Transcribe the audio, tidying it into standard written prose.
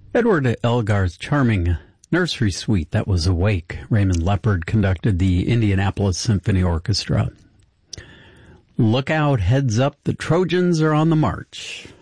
Edward Elgar's charming nursery suite that was Awake. Raymond Leopard conducted the Indianapolis Symphony Orchestra. Look out, heads up, the Trojans are on the march.